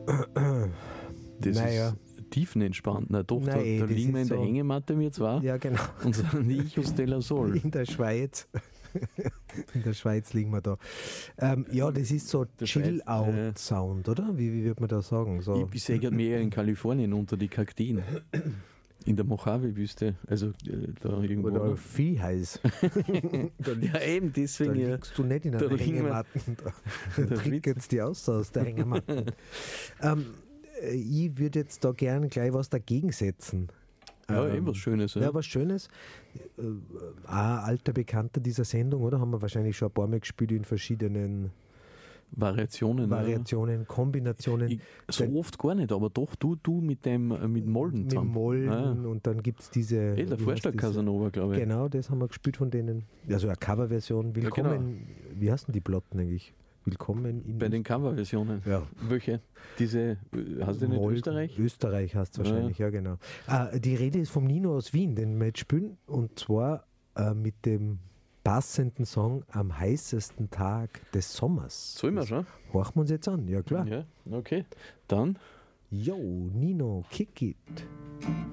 Das Naja. ist tiefenentspannt. Na doch, Nein, da das liegen wir in ist der so- Hängematte, wir zwei, Ja, genau. und sind Ichus de la Sol. In der Schweiz. In der Schweiz liegen wir da. Ja, das ist so Der Schweiz, Chill-Out-Sound, oder? Wie würde man da sagen? So. Ich sehe gerade mehr in Kalifornien unter die Kakteen. In der Mojave-Wüste. Also da irgendwo. Oder viel heiß. Ja, eben, Da deswegen. Ja. liegst du nicht in da einer liegen wir- Hängematten. Da Da trickst die aus der Hängematten. Ich würde jetzt da gern gleich was dagegen setzen. Ja, eben was Schönes. Ja, was Schönes. Ein alter Bekannter dieser Sendung, oder? Haben wir wahrscheinlich schon ein paar Mal gespielt in verschiedenen Variationen. Variationen, Kombinationen. Ja. So oft gar nicht, aber doch du mit Molden Mit zusammen. Mollen Ja. und dann gibt es diese. Der wie heißt Vorschlag diese- Casanova, glaube ich. Genau, das haben wir gespielt von denen. Also eine Coverversion. Willkommen. Wie heißen die Platten eigentlich? Willkommen in Bei den Coverversionen. Ja. Welche? Diese, hast du nicht Molden. Österreich? Österreich heißt es wahrscheinlich, ja genau. Die Rede ist vom Nino aus Wien, den wir jetzt spielen, und zwar mit dem passenden Song Am heißesten Tag des Sommers. Sollen wir schon? Horchen wir uns jetzt an, ja klar. Ja, okay. Dann Yo, Nino, kick it.